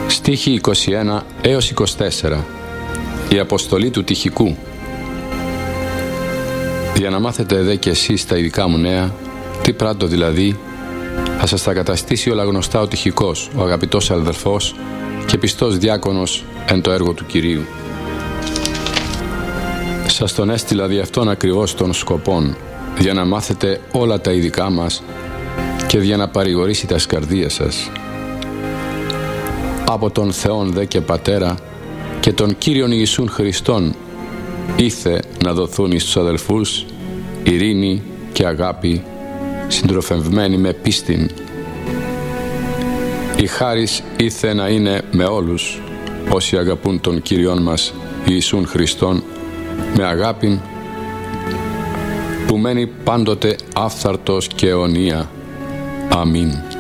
Στίχοι 21 έως 24. Η αποστολή του Τυχικού. Για να μάθετε δε και εσείς τα ειδικά μου νέα, τι πράττω δηλαδή, θα σας τα καταστήσει όλα γνωστά ο Τυχικός, ο αγαπητός αδελφός και πιστός διάκονος εν το έργο του Κυρίου. Σας τον έστειλα δι' αυτόν ακριβώς των σκοπών, για να μάθετε όλα τα ειδικά μας και για να παρηγορήσει τας καρδίας σας. Από τον Θεόν δε και Πατέρα και τον Κύριον Ιησούν Χριστόν ήθε να δοθούν εις τους αδελφούς ειρήνη και αγάπη, συντροφευμένη με πίστην. Η χάρις ήθε να είναι με όλους όσοι αγαπούν τον Κύριον μας Ιησούν Χριστόν με αγάπην που μένει πάντοτε άφθαρτος και αιωνία. Αμήν.